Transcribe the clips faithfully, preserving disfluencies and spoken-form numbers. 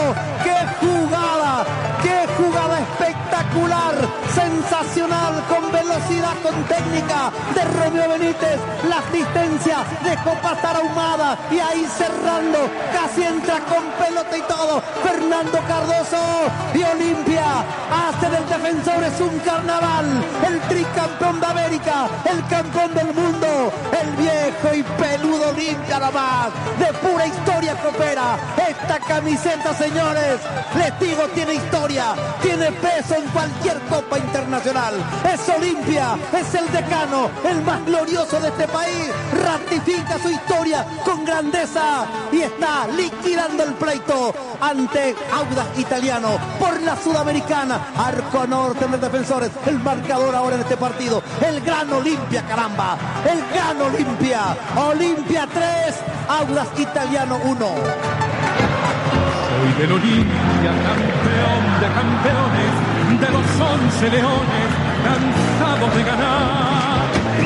¡Qué jugada! ¡Qué jugada espectacular! Sensacional, con velocidad, con técnica de Romeo Benítez. La asistencia dejó pasar a Ahumada y ahí cerrando, casi entra con pelota y todo. Fernando Cardoso y Olimpia hace del Defensores un carnaval. El tricampeón de América, el campeón del mundo, el viejo y peludo Olimpia nomás. De pura historia copera. Esta camiseta, señores, les digo, tiene historia, tiene peso en cualquier copa internacional. Es Olimpia, es el decano, el más glorioso de este país. Ratifica su historia con grandeza y está liquidando el pleito ante Audax Italiano por la Sudamericana. Arco norte en los Defensores. El marcador ahora en este partido. El gran Olimpia, caramba. El gran Olimpia. Olimpia tres, Audax Italiano uno. Soy del Olimpia, campeón de campeones, de los once leones, cansados de ganar.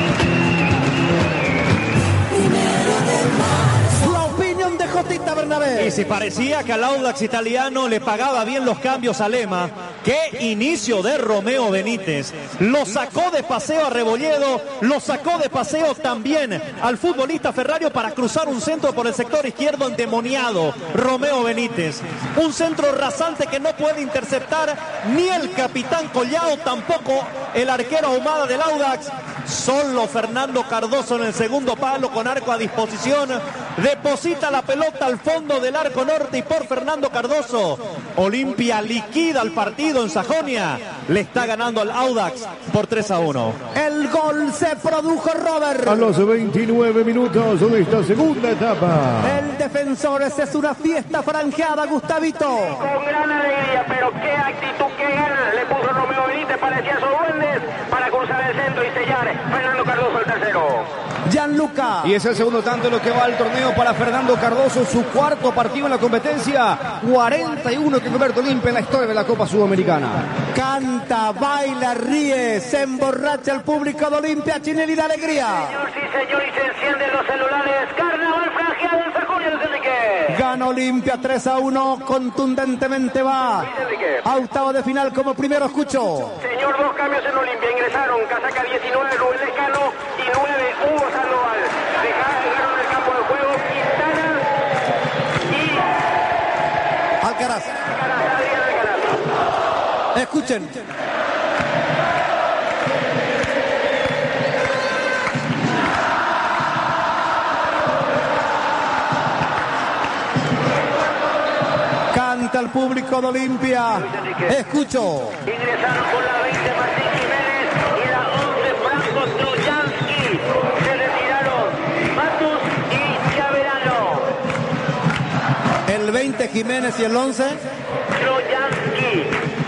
La opinión de Jotita Bernabé. Y si parecía que al Audax Italiano le pagaba bien los cambios a Lema, qué inicio de Romeo Benítez. Lo sacó de paseo a Rebolledo, lo sacó de paseo también al futbolista Ferrario para cruzar un centro por el sector izquierdo endemoniado. Romeo Benítez, un centro rasante que no puede interceptar ni el capitán Collao, tampoco el arquero Ahumada del Audax. Solo Fernando Cardoso en el segundo palo con arco a disposición. Deposita la pelota al fondo del arco norte y por Fernando Cardoso, Olimpia liquida el partido en Sajonia. Le está ganando al Audax por tres a uno. El gol se produjo, Robert. A los veintinueve minutos de esta segunda etapa. El Defensores es una fiesta franjeada, Gustavito. Con gran alegría, pero qué actitud, qué ganas le puso Romeo Benítez, parecía esos duendes, para cruzar el centro y sellar. Fernando Cardoso el tercero. Gianluca. Y es el segundo tanto en lo que va el torneo para Fernando Cardoso, su cuarto partido en la competencia. cuarenta y uno que convierte Olimpia en la historia de la Copa Sudamericana. Canta, baila, ríe, se emborracha el público de Olimpia, Chinelli de alegría. Señor, sí señor, y se encienden los celulares. Carnaval franjeado en Sajonia, Luis Enrique. Gana Olimpia tres a uno, contundentemente va a octavo de final como primero escucho. Señor, dos cambios en Olimpia. Ingresaron casaca diecinueve, Rubén Lescano, y nueve, Hugo Sandoval. Dejaron el campo de juego Quintana y Alcaraz. Alcaraz, Adrián Alcaraz. Escuchen. Canta el público de Olimpia. Escucho. Ingresaron con la veinte Martín Jiménez y la once Franco Trojansky. Se retiraron Matus y Chaverano. El veinte Jiménez y el once. Trojansky.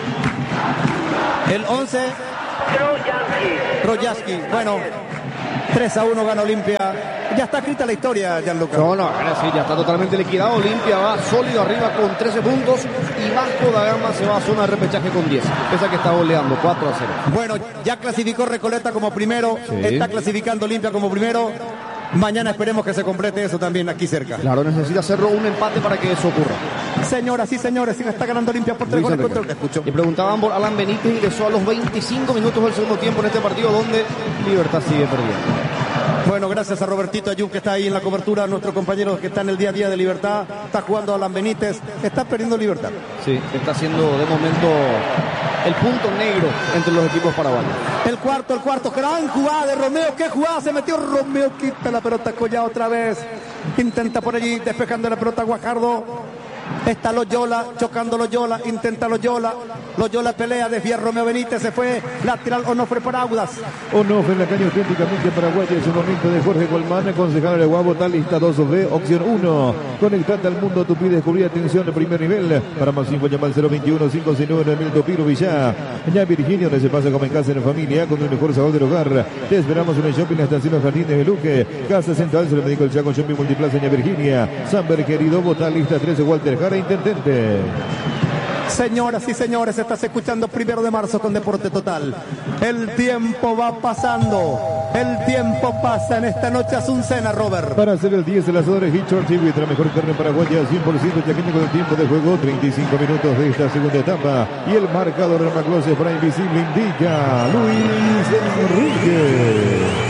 El once Trojansky. Trojansky. Bueno, tres a uno gana Olimpia. Ya está escrita la historia, Gianluca. No, no, ahora sí, ya está totalmente liquidado. Olimpia va sólido arriba con trece puntos y Vasco da Gama se va a zona de repechaje con diez. Pese a que está goleando cuatro a cero. Bueno, ya clasificó Recoleta como primero, Sí. está clasificando Olimpia como primero. Mañana esperemos que se complete eso también aquí cerca. Claro, necesita hacerlo un empate para que eso ocurra. Señoras y señores, si está ganando Olimpia por tres Luis goles Enrique. contra el escucho. Y preguntaban por Alan Benítez, ingresó a los veinticinco minutos del segundo tiempo en este partido donde Libertad sigue perdiendo. Bueno, gracias a Robertito Ayub que está ahí en la cobertura, nuestro compañero que está en el día a día de Libertad, está jugando Alan Benítez, está perdiendo Libertad. Sí, está siendo de momento el punto negro entre los equipos paraguayos. El cuarto, el cuarto, gran jugada de Romeo, qué jugada se metió Romeo, quita la pelota Collao otra vez, intenta por allí despejando la pelota Guajardo. Está Loyola, chocando Loyola, intenta Loyola, Loyola pelea, desvía Romeo Benítez, se fue lateral Onofre para Audax. Onofre en la caña auténticamente paraguaya, es un momento de Jorge Colmán, concejal de Guabo, tal lista dos B, opción uno. Conectate al mundo Tupí, descubrí atención de primer nivel. Para más info llama al cero veintiuno, cinco seis nueve, nueve mil Tupiro Villá. Ya Virginia, donde se pasa como en casa en familia, con un mejor sabor del hogar. Te esperamos en el shopping, la estación Los Jardines de Luque. Casa Central, se lo médico el Chaco, Shopping Multiplaza, en Virginia. Samber, querido, votar lista trece, Walter Jara, intendente. Señoras y señores, estás escuchando Primero de Marzo con Deporte Total. El tiempo va pasando. El tiempo pasa en esta noche Azucena, Robert. Para hacer el diez, el asador es Hitchcock T V, la mejor carne paraguaya, cien por ciento chaqueño con el tiempo de juego, treinta y cinco minutos de esta segunda etapa. Y el marcador de Maclose para Invisible indica Luis Enrique.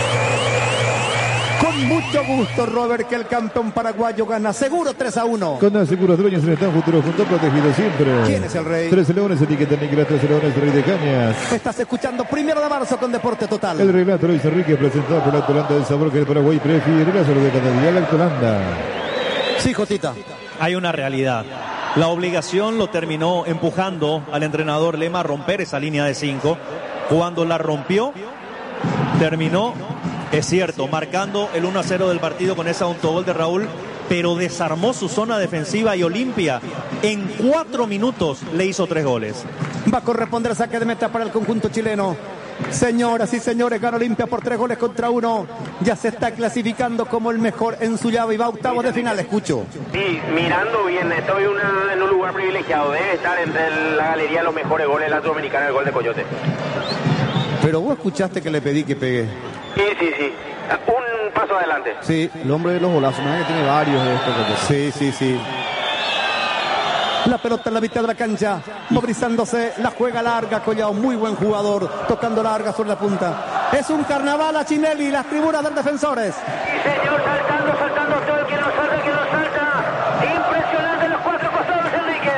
Con mucho gusto, Robert, que el campeón paraguayo gana seguro tres a uno. Con Aseguros Dueños en el futuro junto protegido siempre. ¿Quién es el rey? Trece Leones, etiqueta negra, Trece Leones, Rey de Cañas. Estás escuchando Primero de Marzo con Deporte Total. El relato Luis Enrique presentado por la Holanda del sabor que el Paraguay prefiere. La salud de cada día, la Holanda. Sí, Jotita. Hay una realidad. La obligación lo terminó empujando al entrenador Lema a romper esa línea de cinco. Cuando la rompió, terminó, es cierto, marcando el uno a cero del partido con ese autogol de Raúl, pero desarmó su zona defensiva y Olimpia en cuatro minutos le hizo tres goles. Va a corresponder saque de meta para el conjunto chileno. Señoras y señores, gana Olimpia por tres goles contra uno. Ya se está clasificando como el mejor en su llave y va a octavos de final. Escucho. Sí, mirando bien, estoy una, en un lugar privilegiado. Debe estar entre la galería de los mejores goles de la Sudamericana, el gol de Coyote. Pero vos escuchaste que le pedí que pegue. Sí, sí, sí. Un paso adelante. Sí, el hombre de los golazos, ¿no? Que tiene varios de estos. Sí, sí, sí. La pelota en la mitad de la cancha, movilizándose, la juega larga, Collao, muy buen jugador, tocando larga sobre la punta. Es un carnaval a Chinelli, las tribunas del Defensores. Sí, señor, saltando, saltando, todo el que no salta, el que no salta. Impresionante los cuatro costados, Enrique.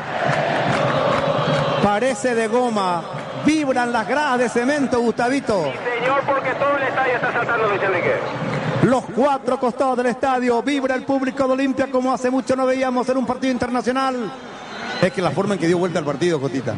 Parece de goma, vibran las gradas de cemento, Gustavito. Sí, señor, porque todo el estadio está saltando, Luis Enrique. Los cuatro costados del estadio, vibra el público de Olimpia como hace mucho no veíamos en un partido internacional. Es que la forma en que dio vuelta al partido, Jotita.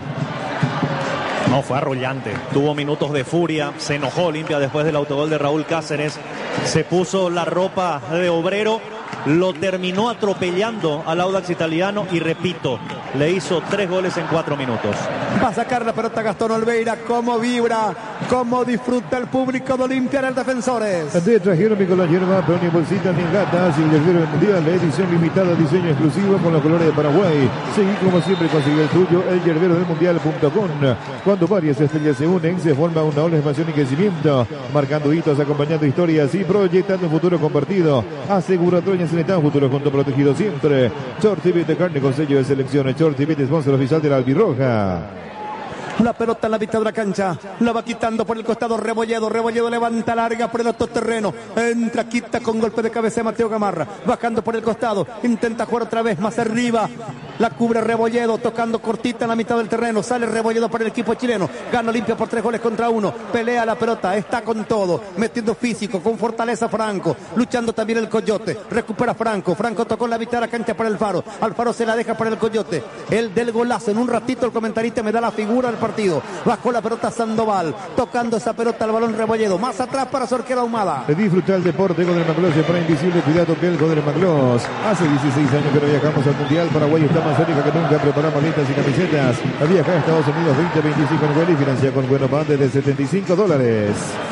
No, fue arrollante. Tuvo minutos de furia, se enojó Olimpia después del autogol de Raúl Cáceres. Se puso la ropa de obrero, lo terminó atropellando al Audax Italiano y repito, le hizo tres goles en cuatro minutos. Va a sacar la pelota Gastón Olveira, cómo vibra, cómo disfruta el público de Olimpia en el Defensores. Te trajeron con la hierba, pero ni bolsita ni gatas, y el Yerbero Mundial, edición limitada, diseño exclusivo con los colores de Paraguay. Seguí como siempre, consigue el tuyo, el yerbero del mundial punto com. Cuando varias estrellas se unen, se forma una ola de expansión y crecimiento, marcando hitos, acompañando historias y proyectando un futuro compartido. Asegura Troña en el futuro junto protegido siempre. Short T V de carne con sello de selección. Short T V de sponsor oficial de la Albirroja. La pelota en la mitad de la cancha, la va quitando por el costado Rebolledo, Rebolledo levanta larga por el otro terreno, entra, quita con golpe de cabeza de Mateo Gamarra, bajando por el costado, intenta jugar otra vez más arriba, la cubre Rebolledo, tocando cortita en la mitad del terreno, sale Rebolledo para el equipo chileno, gana Olimpia por tres goles contra uno, pelea la pelota, está con todo, metiendo físico, con fortaleza Franco, luchando también el Coyote, recupera Franco, Franco tocó en la mitad de la cancha para el Faro, Alfaro se la deja para el Coyote, el del golazo, en un ratito el comentarista me da la figura del partido, bajó la pelota Sandoval, tocando esa pelota al balón Rebolledo, más atrás para su arquero Ahumada. Disfruta el deporte con el Maclós para Invisible, cuidado que el con el Maclós. Hace dieciséis años que no viajamos al Mundial, Paraguay está más cerca que nunca, preparamos listas y camisetas. Viaja a Estados Unidos veinte veinticinco en y financia con buenos bandes de setenta y cinco dólares.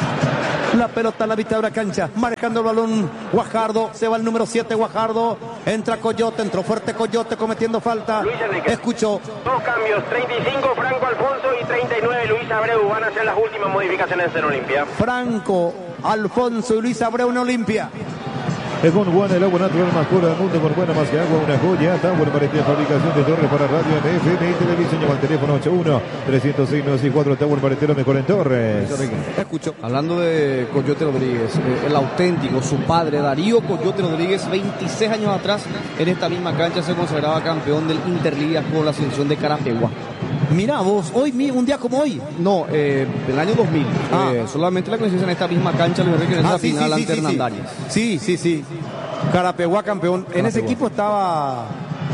La pelota en la mitad de la cancha, manejando el balón Guajardo, se va el número siete Guajardo, entra Coyote, entró fuerte Coyote cometiendo falta, escuchó. Dos cambios, treinta y cinco Franco Alfonso y treinta y nueve Luis Abreu van a ser las últimas modificaciones en Olimpia. Franco, Alfonso y Luis Abreu en Olimpia. Es con Juan, el agua natural más pura del mundo, con buena más que agua, una joya. Tower para esta fabricación de torres para radio, M F M y televisión. Llama al teléfono ocho uno, tres cero seis, nueve seis cuatro. Tower para lo mejor en Torres. Escucho. Hablando de Coyote Rodríguez, eh, el auténtico, su padre, Darío Coyote Rodríguez, veintiséis años atrás, en esta misma cancha se consagraba campeón del Interligas por la selección de Carapegua. Mirá vos, hoy, un día como hoy. No, eh, del año dos mil. Ah. Eh, solamente la coincidencia en esta misma cancha, Luis Enrique, en esa Ah, sí, final sí, ante sí, sí, Hernandarias. sí, sí, sí. Carapeguá campeón. En ese equipo estaba.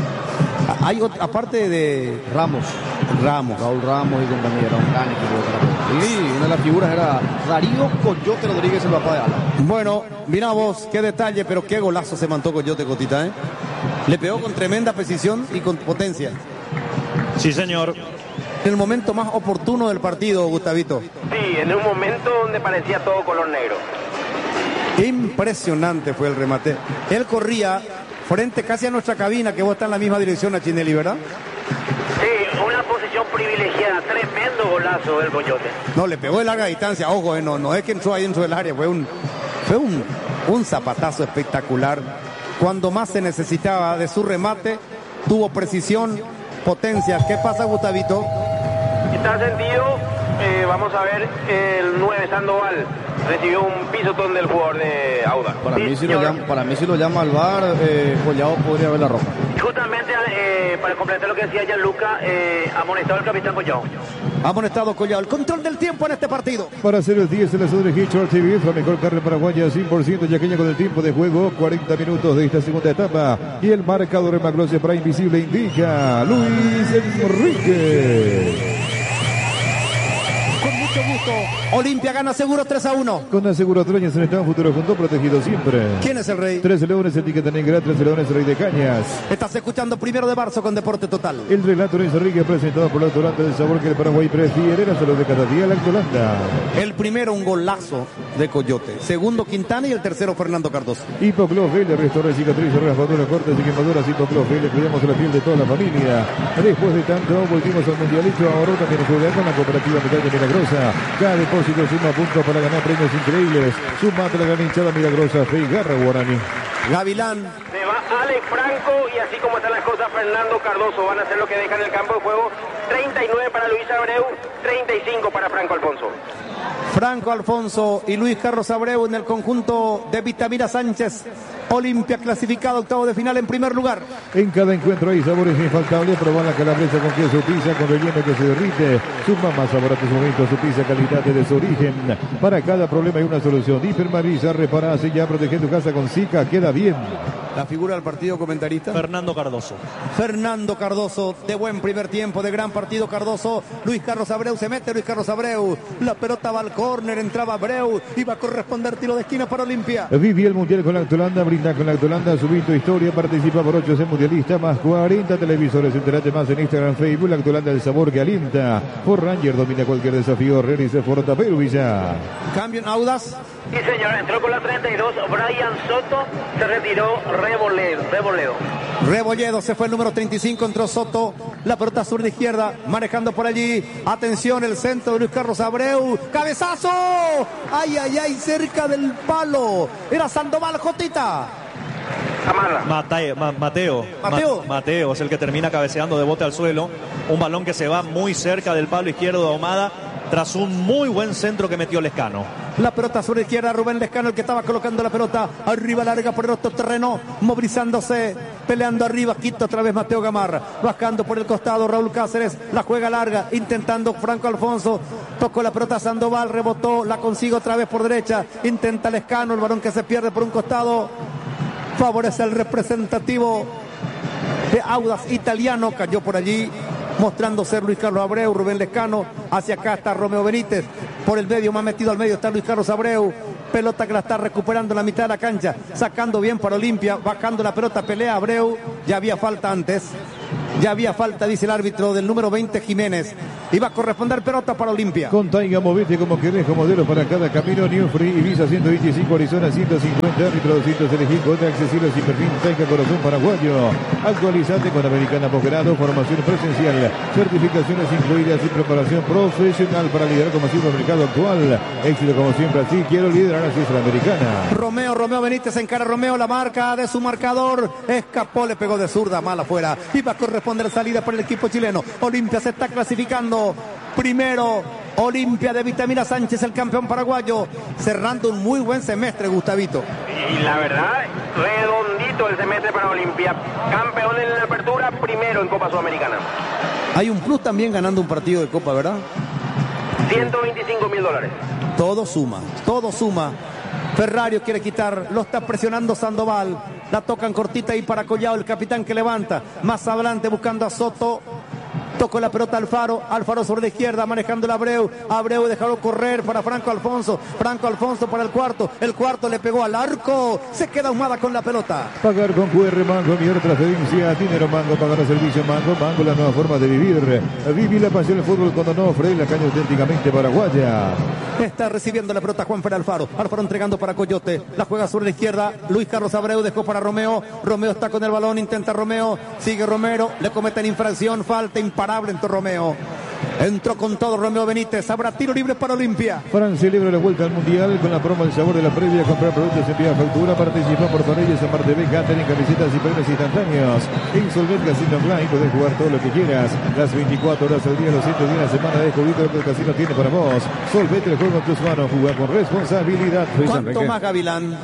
Hay ot- aparte de Ramos. Ramos. Raúl Ramos y compañía, era un gran equipo de Carapegua. Y una de las figuras era Darío Coyote Rodríguez, el papá de Ala. Bueno, mirá vos, qué detalle, pero qué golazo se mandó Coyote, Cotita, ¿eh? Le pegó con tremenda precisión y con potencia. Sí, señor. En el momento más oportuno del partido, Gustavito. Sí, en un momento donde parecía todo color negro. Impresionante fue el remate. Él corría frente casi a nuestra cabina, que vos está en la misma dirección a Chinelli, ¿verdad? privilegiada. Tremendo golazo del Coyote. No, le pegó de larga distancia, ojo, eh, no, no es que entró ahí dentro del área, fue un, fue un, un zapatazo espectacular. Cuando más se necesitaba de su remate, tuvo precisión, potencia. ¿Qué pasa, Gustavito? Está sentido, eh, vamos a ver, el nueve Sandoval recibió un pisotón del jugador de Audax. Para, Sí, mí, si lo señor. llama, para mí si lo llama al V A R, eh, Collado podría ver la roja. Justamente eh, para completar lo que decía Gianluca, eh, amonestado el capitán Collao. Amonestado Collado. El control del tiempo en este partido. Para hacer el diez en la zona de Hitchcock T V, la mejor carne paraguaya, cien por ciento yaqueña con el tiempo de juego, cuarenta minutos de esta segunda etapa. Y el marcador en Maglosia para Invisible indica Luis Enrique. Con mucho gusto. Olimpia gana seguro tres a uno. Con Aseguro Troñas en estado futuro junto protegido siempre. ¿Quién es el rey? Tres Leones, etiqueta negra, Tres Leones, Rey de Cañas. Estás escuchando Primero de Marzo con Deporte Total. El relato Luis Enrique presentado por la Lactolanda del sabor que el Paraguay prefiere, la salud de cada día, la Lactolanda. El primero, un golazo de Coyote. Segundo, Quintana, y el tercero, Fernando Cardoso. Hipoclós Vélez, restaura cicatrices, raspaduras, cortes y quemaduras. Hipoclós Vélez, cuidamos de la piel de toda la familia. Después de tanto, volvimos al mundialito. Ahora también juega con la cooperativa Medalla Milagrosa. Cada depósito suma puntos para ganar premios increíbles. Sumate la gran hinchada milagrosa, fe y garra guaraní. Gavilán. Se va Alex Franco y así como están las cosas, Fernando Cardoso van a hacer lo que dejan en el campo de juego. treinta y nueve para Luis Abreu, treinta y cinco para Franco Alfonso. Franco Alfonso y Luis Carlos Abreu en el conjunto de Vitamina Sánchez. Olimpia clasificado octavo de final en primer lugar. En cada encuentro hay sabores infaltables. Probar la calabresa con queso pizza con relleno que se derrite. Suma más sabor a tus momentos. Su pizza calidad de su origen. Para cada problema hay una solución. Hipermarisa, repara, sella, protege tu casa con Zika. Queda bien. La figura del partido, comentarista. Fernando Cardoso. Fernando Cardoso, de buen primer tiempo, de gran partido Cardoso. Luis Carlos Abreu se mete, Luis Carlos Abreu. La pelota va al córner, entraba Abreu. Iba a corresponder tiro de esquina para Olimpia. Viví el mundial con la Lactolanda. Brinda con la Lactolanda. Subí tu historia. Participa por ocho en mundialista. Más cuarenta televisores. Entérate más en Instagram, Facebook. Lactolanda, el sabor que alienta. Por Ranger domina cualquier desafío. Realice Forta Perú Villa. Cambio en Audax. Sí, señor, entró con la treinta y dos, Brian Soto, se retiró Reboledo. Reboledo. Rebolledo se fue el número treinta y cinco, entró Soto, la pelota sur de izquierda, manejando por allí, atención, el centro de Luis Carlos Abreu, cabezazo, ay, ay, ay, cerca del palo, era Sandoval, Jotita. Mateo, Ma- Mateo, Mateo. Ma- Mateo es el que termina cabeceando de bote al suelo, un balón que se va muy cerca del palo izquierdo de Ahumada, tras un muy buen centro que metió Lescano. La pelota sobre izquierda, Rubén Lescano, el que estaba colocando la pelota arriba larga por el otro terreno, movilizándose, peleando arriba, quita otra vez Mateo Gamarra, bajando por el costado Raúl Cáceres, la juega larga, intentando Franco Alfonso, tocó la pelota Sandoval, rebotó, la consigue otra vez por derecha, intenta Lescano, el balón que se pierde por un costado, favorece al representativo de Audax italiano, cayó por allí, mostrando ser Luis Carlos Abreu, Rubén Lescano, hacia acá está Romeo Benítez, por el medio, más metido al medio está Luis Carlos Abreu, pelota que la está recuperando en la mitad de la cancha, sacando bien para Olimpia, bajando la pelota, pelea Abreu, ya había falta antes, ya había falta, dice el árbitro del número veinte Jiménez, iba a corresponder pelota para Olimpia. Con Taiga, movete como querés, con modelo para cada camino. New Free, Ibiza ciento veinticinco, Arizona ciento cincuenta, árbitro doscientos elegir, contra accesibles y perfil Taiga Corazón Paraguayo. Actualizate con Americana Posgrado, formación presencial, certificaciones incluidas y preparación profesional para liderar como siempre el mercado actual. Éxito como siempre, así quiero liderar, así es la Americana. Romeo, Romeo Benítez encara Romeo, la marca de su marcador, escapó, le pegó de zurda, mal afuera, iba a corresponder salida por el equipo chileno. Olimpia se está clasificando primero, Olimpia de Vitamina Sánchez, el campeón paraguayo, cerrando un muy buen semestre, Gustavito. Y la verdad, redondito el semestre para Olimpia. Campeón en la apertura, primero en Copa Sudamericana. Hay un plus también ganando un partido de Copa, ¿verdad? ciento veinticinco mil dólares. Todo suma, todo suma. Ferrario quiere quitar, lo está presionando Sandoval. La tocan cortita y para Collao, el capitán que levanta. Más adelante buscando a Soto. Tocó la pelota Alfaro, Alfaro sobre la izquierda, manejando el Abreu, Abreu dejó correr para Franco Alfonso, Franco Alfonso para el cuarto, el cuarto le pegó al arco, se queda Ahumada con la pelota. Pagar con Q R Mango, mi otra transferencia, dinero Mango, pagar el servicio Mango, Mango, la nueva forma de vivir. Viví la pasión del fútbol con Onofre, la caña auténticamente paraguaya. Está recibiendo la pelota Juan Fer Alfaro, Alfaro entregando para Coyote, la juega sobre la izquierda, Luis Carlos Abreu dejó para Romeo, Romeo está con el balón, intenta Romeo, sigue Romero, le cometen infracción, falta imparable en Romeo. Entró con todo Romeo Benítez. Habrá tiro libre para Olimpia. Francia libre la vuelta al Mundial con la promo El Sabor de la Previa. Comprar productos, enviar factura. Participa por Torreyes, aparte B, catering, camisetas y premios instantáneos. En Solvet Casino Online podés jugar todo lo que quieras. Las veinticuatro horas al día, los ciento días a la semana. Descubrito lo que el casino tiene para vos. Solvet, el juego en tus manos. Jugar con responsabilidad. ¿Cuánto más, Gavilán?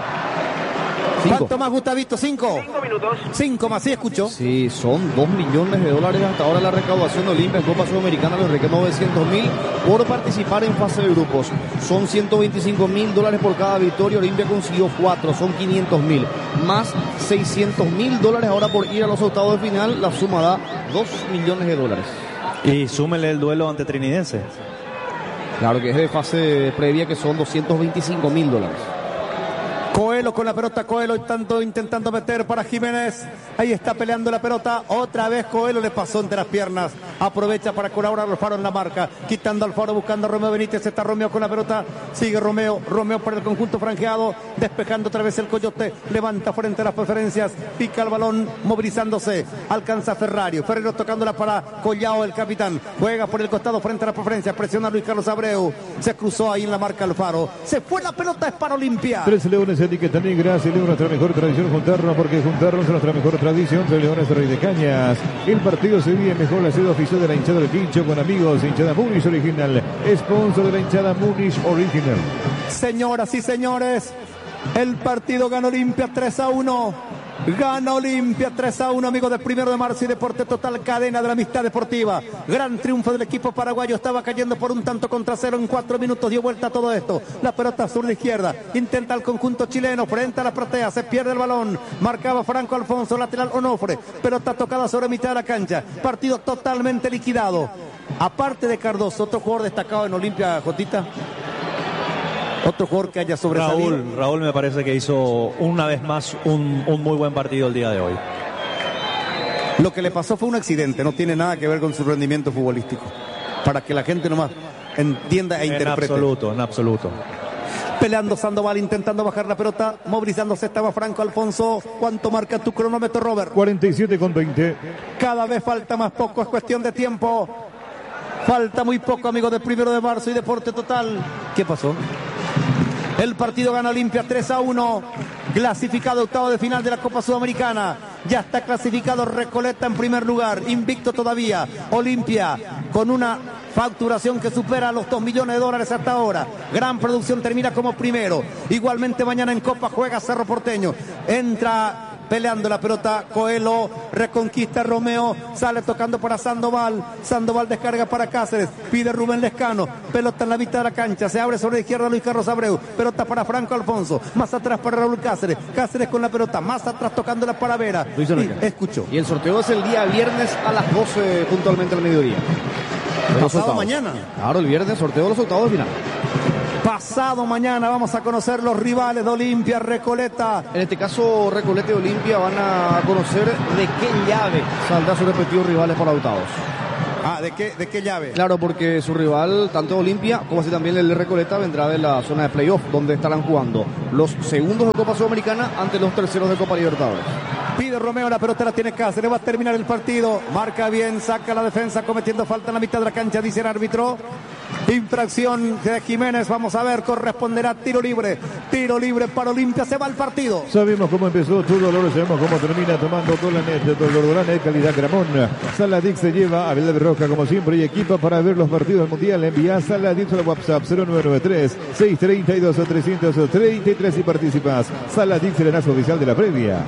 Cinco. ¿Cuánto más, Gustavito? ¿Cinco? Cinco minutos. Cinco más, sí, escucho. Sí, son dos millones de dólares hasta ahora la recaudación de Olimpia en Copa Sudamericana. Les requiere novecientos mil por participar en fase de grupos. Son ciento veinticinco mil dólares por cada victoria. Olimpia consiguió cuatro, son quinientos mil. Más seiscientos mil dólares ahora por ir a los octavos de final. La suma da dos millones de dólares. Y súmele el duelo ante Trinidense. Claro que es de fase previa, que son doscientos veinticinco mil dólares. Coelho con la pelota, Coelho tanto intentando meter para Jiménez. Ahí está peleando la pelota. Otra vez Coelho le pasó entre las piernas. Aprovecha para colaborar Alfaro en la marca. Quitando Alfaro, buscando a Romeo Benítez. Está Romeo con la pelota. Sigue Romeo. Romeo para el conjunto franjeado. Despejando otra vez el Coyote. Levanta frente a las preferencias. Pica el balón, movilizándose. Alcanza Ferrario. Ferreiro tocándola para Collao, el capitán. Juega por el costado frente a las preferencias. Presiona a Luis Carlos Abreu. Se cruzó ahí en la marca Alfaro. Se fue la pelota, es para Olimpia. Tres Leones, etiqueta negra. Celebra nuestra mejor tradición juntarnos, porque juntarnos es nuestra mejor tradición. Tres Leones de Rey de Cañas. El partido se vive mejor la sede oficial de la hinchada del Quincho con amigos. Hinchada Munich Original. Sponsor de la hinchada Munich Original. Señoras y señores, el partido gana Olimpia tres a uno. Gana Olimpia tres a uno, amigos de Primero de Marzo y Deporte Total, cadena de la amistad deportiva. Gran triunfo del equipo paraguayo. Estaba cayendo por un tanto contra cero en cuatro minutos. Dio vuelta a todo esto. La pelota sur de izquierda. Intenta el conjunto chileno frente a la platea. Se pierde el balón. Marcaba Franco Alfonso, lateral Onofre. Pelota tocada sobre mitad de la cancha. Partido totalmente liquidado. Aparte de Cardoso, otro jugador destacado en Olimpia, Jotita. Otro jugador que haya sobresalido. Raúl, Raúl me parece que hizo una vez más un, un muy buen partido el día de hoy. Lo que le pasó fue un accidente, no tiene nada que ver con su rendimiento futbolístico. Para que la gente nomás entienda e interprete. En absoluto, en absoluto. Peleando Sandoval, intentando bajar la pelota, movilizándose estaba Franco Alfonso. ¿Cuánto marca tu cronómetro, Robert? cuarenta y siete con veinte. Cada vez falta más poco, es cuestión de tiempo. Falta muy poco, amigos de Primero de Marzo y Deporte Total. ¿Qué pasó? El partido gana Olimpia tres a uno. Clasificado octavo de final de la Copa Sudamericana. Ya está clasificado Recoleta en primer lugar. Invicto todavía. Olimpia con una facturación que supera los dos millones de dólares hasta ahora. Gran producción, termina como primero. Igualmente mañana en Copa juega Cerro Porteño. Entra peleando la pelota Coelho, reconquista Romeo, sale tocando para Sandoval. Sandoval descarga para Cáceres, pide Rubén Lescano, pelota en la vista de la cancha, se abre sobre la izquierda Luis Carlos Abreu, pelota para Franco Alfonso, más atrás para Raúl Cáceres, Cáceres con la pelota, más atrás tocándola para Vera. Luis Y, escucho. Y el sorteo es el día viernes a las doce puntualmente al mediodía. Pasado mañana. Claro, el viernes sorteo de los octavos de final. Pasado mañana vamos a conocer los rivales de Olimpia, Recoleta. En este caso, Recoleta y Olimpia van a conocer de qué llave saldrá sus respectivos rivales para octavos. Ah, ¿de qué, de qué llave? Claro, porque su rival, tanto Olimpia como así también el de Recoleta, vendrá de la zona de playoff, donde estarán jugando los segundos de Copa Sudamericana ante los terceros de Copa Libertadores. Pide Romeo, la pelota la tiene Cáceres, va a terminar el partido. Marca bien, saca la defensa, cometiendo falta en la mitad de la cancha, dice el árbitro. Infracción de Jiménez, vamos a ver, corresponderá tiro libre. Tiro libre para Olimpia, se va el partido. Sabemos cómo empezó tu dolor, sabemos cómo termina tomando Dolanet, Dolor Dolanet, calidad Gramón. Saladix se lleva a Abel Roja como siempre y equipa para ver los partidos del Mundial. Envía Saladix al WhatsApp cero nueve nueve tres, seis tres dos, tres tres tres y participas. Saladix, el enlace oficial de la previa.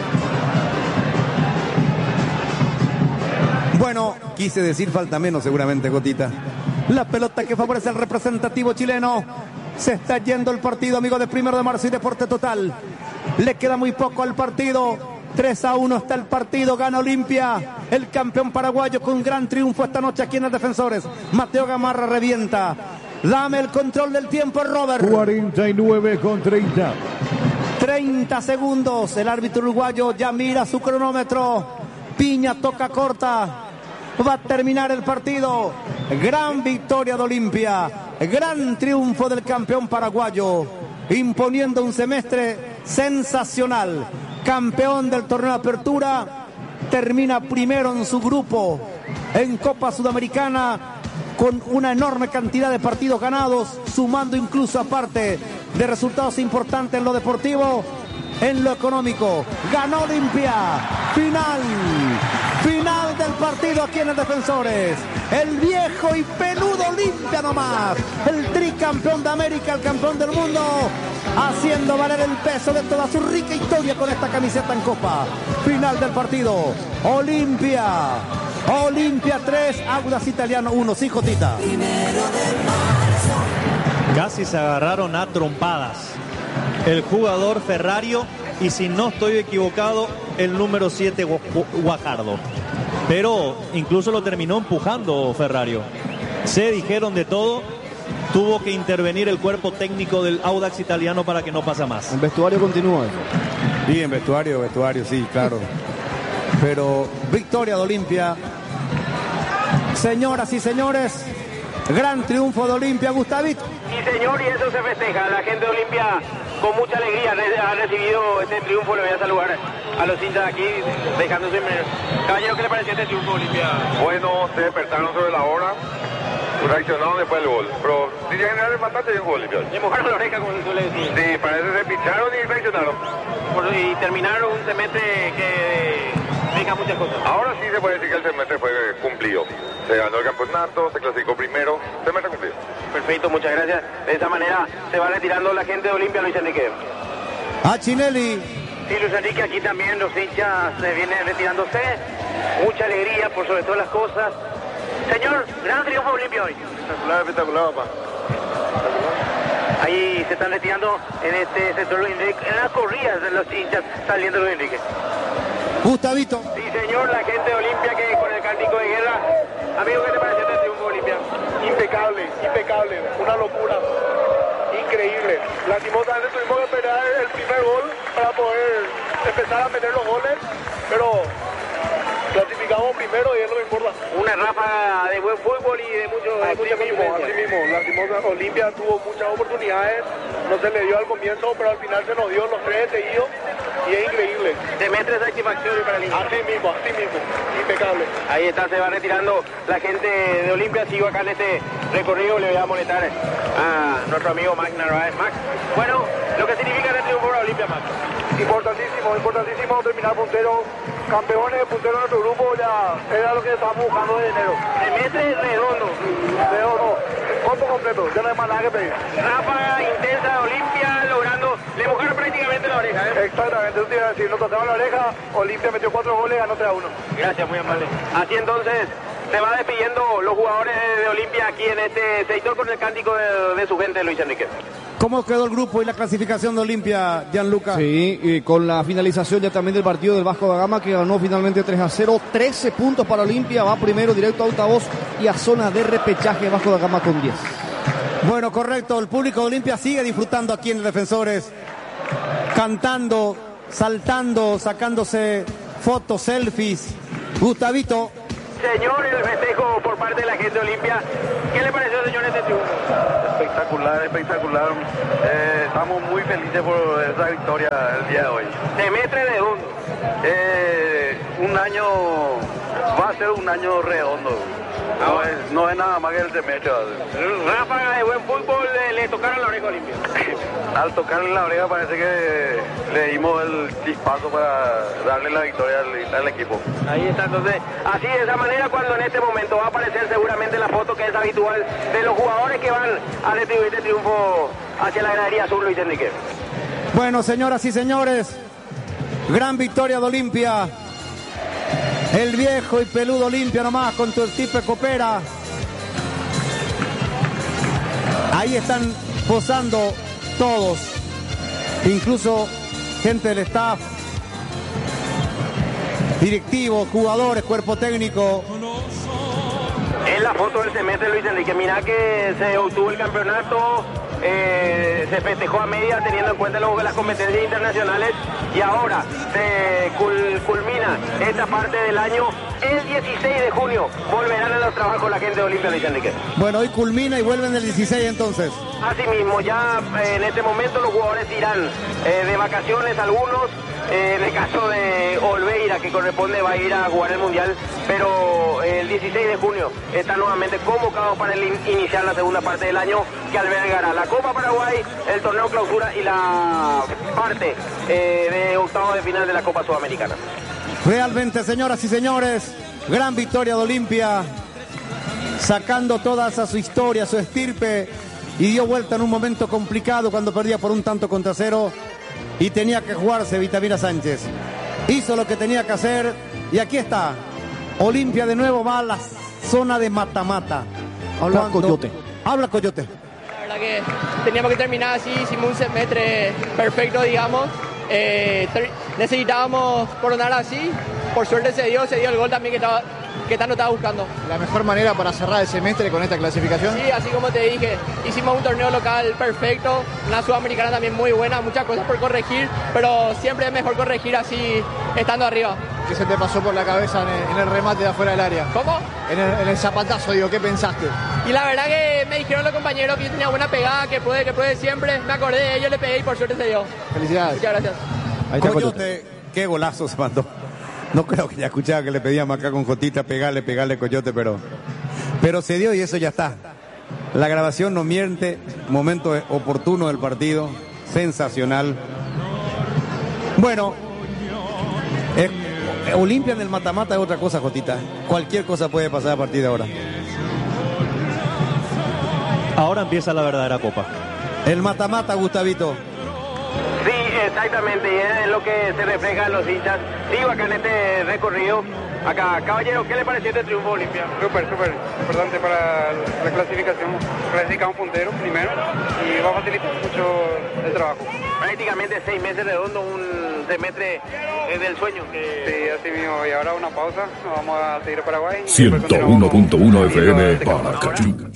Bueno, quise decir falta menos seguramente, Gotita. La pelota que favorece al representativo chileno. Se está yendo el partido, amigo de Primero de Marzo y Deporte Total. Le queda muy poco al partido. tres a uno está el partido, gana Olimpia. El campeón paraguayo con gran triunfo esta noche aquí en los Defensores. Mateo Gamarra revienta. Dame el control del tiempo, Robert. cuarenta y nueve con treinta. treinta segundos. El árbitro uruguayo ya mira su cronómetro. Piña toca corta. Va a terminar el partido. Gran victoria de Olimpia. Gran triunfo del campeón paraguayo. Imponiendo un semestre sensacional. Campeón del torneo de apertura. Termina primero en su grupo. En Copa Sudamericana. con una enorme cantidad de partidos ganados, sumando incluso aparte de resultados importantes en lo deportivo, en lo económico. Ganó Olimpia. Final. Final del partido aquí en el Defensores. El viejo y peludo Olimpia nomás. El tricampeón de América, el campeón del mundo, haciendo valer el peso de toda su rica historia con esta camiseta en copa. Final del partido. Olimpia. Olimpia tres, Audax Italiano uno. Sí, Jotita. Casi se agarraron a trompadas el jugador Ferrario y, si no estoy equivocado, el número siete Guajardo. Pero incluso lo terminó empujando Ferrario. Se dijeron de todo. Tuvo que intervenir el cuerpo técnico del Audax Italiano para que no pase más. El vestuario continúa. Sí, en vestuario, vestuario, sí, claro. Pero victoria de Olimpia. Señoras y señores, gran triunfo de Olimpia, Gustavito. Sí, señor, y eso se festeja. La gente de Olimpia con mucha alegría ha recibido este triunfo. Le voy a saludar a los hinchas aquí, dejándose. Caballero, ¿qué le pareció este triunfo, Olimpia? Bueno, se despertaron sobre la hora, reaccionaron después del gol. Pero en general es bastante bien jugó Olimpia. Le mojaron la oreja, como se suele decir. Sí, parece que se picharon y reaccionaron. Y terminaron un semestre que deja muchas cosas. Ahora sí se puede decir que el semestre fue cumplido. Se ganó el campeonato, se clasificó primero, semestre cumplido. Perfecto, muchas gracias. De esa manera se va retirando la gente de Olimpia, Luis Enrique. A Chinelli. Sí, Luis Enrique, aquí también los hinchas se vienen retirándose. Mucha alegría por sobre todas las cosas. Señor, gran triunfo Olimpia hoy. Espectacular, espectacular, papá. Ahí se están retirando en este sector Luis Enrique, en las corridas de los hinchas saliendo Luis Enrique. Gustavito. Sí, señor, la gente de Olimpia que con el cántico de guerra. Amigo, ¿qué te pareció este triunfo Olimpia? Impecable, impecable, una locura. Increíble. Lastimosamente tuvimos que esperar el primer gol para poder empezar a meter los goles, pero clasificamos primero y es lo que importa. Una ráfaga de buen fútbol y de mucho de así mucha mismo, así mismo. Lastimosamente Olimpia tuvo muchas oportunidades, no se le dio al comienzo, pero al final se nos dio los tres seguidos y es increíble. Semestre satisfactorio para el Olimpia. Así mismo, así mismo, impecable. Ahí está, se va retirando la gente de Olimpia. Sigo acá en este recorrido, le voy a molestar a nuestro amigo Max Narváez. Max, bueno, lo que significa este triunfo para Olimpia, Max. Importantísimo, importantísimo terminar puntero, campeones, puntero de nuestro grupo, ya era lo que estábamos buscando de enero. Semestre redondo. Redondo, combo completo, ya no hay más nada que pedir. Ráfaga intensa de Olimpia, logrando, le mojaron prácticamente la oreja, ¿eh? Exactamente, eso te iba a decir, nos tocaron la oreja, Olimpia metió cuatro goles, ganó tres a uno. Gracias, muy amable. Así entonces se va despidiendo los jugadores de Olimpia aquí en este sector con el cántico de, de su gente, Luis Enrique. ¿Cómo quedó el grupo y la clasificación de Olimpia, Gianluca? Sí, y con la finalización ya también del partido del Vasco da Gama, que ganó finalmente tres a cero, trece puntos para Olimpia, va primero directo a octavos y a zona de repechaje Vasco da Gama con diez. Bueno, correcto, el público de Olimpia sigue disfrutando aquí en Defensores, cantando, saltando, sacándose fotos, selfies. Gustavito. Señor, el festejo por parte de la gente de Olimpia. ¿Qué le pareció, señor, este triunfo? Espectacular, espectacular. Eh, estamos muy felices por esa victoria el día de hoy. Semestre redondo. Eh, un año, va a ser un año redondo. No es, no es nada más que el semestre. Ráfaga de buen fútbol, le, le tocaron la oreja a Olimpia. Al tocarle la oreja parece que le dimos el chispazo para darle la victoria al, al equipo. Ahí está, entonces, así de esa manera cuando en este momento va a aparecer seguramente la foto que es habitual de los jugadores que van a retribuir este triunfo hacia la gradería azul, Luis Enrique. Bueno, señoras y señores, gran victoria de Olimpia. El viejo y peludo Olimpia nomás con tu equipo Copera. Ahí están posando todos, incluso gente del staff, directivos, jugadores, cuerpo técnico. Es la foto del semestre, Luis Enrique. Mira que se obtuvo el campeonato, eh, se festejó a media teniendo en cuenta luego las competencias internacionales y ahora se cul culmina esta parte del año. El dieciséis de junio volverán a los trabajos la gente de Olimpia, Luis Enrique. Bueno, hoy culmina y vuelven el dieciséis entonces. Así mismo, ya eh, en este momento los jugadores irán eh, de vacaciones algunos Eh, en el caso de Olveira, que corresponde, va a ir a jugar el Mundial, pero el dieciséis de junio está nuevamente convocado para el in iniciar la segunda parte del año, que albergará la Copa Paraguay, el torneo clausura y la parte eh, de octavos de final de la Copa Sudamericana. Realmente, señoras y señores, gran victoria de Olimpia, sacando toda esa su historia, su estirpe, y dio vuelta en un momento complicado cuando perdía por un tanto contra cero y tenía que jugarse Vitamina Sánchez. Hizo lo que tenía que hacer y aquí está. Olimpia de nuevo va a la zona de mata-mata. Habla Coyote. Habla Coyote. La verdad que teníamos que terminar así, hicimos un semestre perfecto, digamos. Eh, necesitábamos coronar así. Por suerte se dio, se dio el gol también que estaba... que tanto estaba buscando. ¿La mejor manera para cerrar el semestre con esta clasificación? Sí, así como te dije, hicimos un torneo local perfecto, una sudamericana también muy buena, muchas cosas por corregir, pero siempre es mejor corregir así, estando arriba. ¿Qué se te pasó por la cabeza en el, en el remate de afuera del área? ¿Cómo? En el, en el zapatazo, digo, ¿qué pensaste? Y la verdad que me dijeron los compañeros que yo tenía buena pegada, que puede, que puede siempre, me acordé de ellos, le pegué y por suerte se dio. Felicidades. Muchas gracias. Ahí está Coyote, Coyote. Qué golazo se mandó. No creo que ya escuchaba que le pedíamos acá con Jotita pegarle, pegarle Coyote, pero, pero se dio y eso ya está. La grabación no miente, momento oportuno del partido, sensacional. Bueno, eh, Olimpia en el mata-mata es otra cosa, Jotita. Cualquier cosa puede pasar a partir de ahora. Ahora empieza la verdadera copa. El mata-mata, Gustavito. Sí, exactamente, y es lo que se refleja en los hinchas. Digo, acá en este recorrido, acá, caballero, ¿qué le pareció este triunfo Olimpia? Súper, súper importante para la clasificación. Clasificamos puntero primero y va a facilitar mucho el trabajo. Prácticamente seis meses redondo, un semestre eh, del sueño. Que... Sí, así mismo, y ahora una pausa, nos vamos a seguir a Paraguay. ciento uno punto uno F M para Cachín.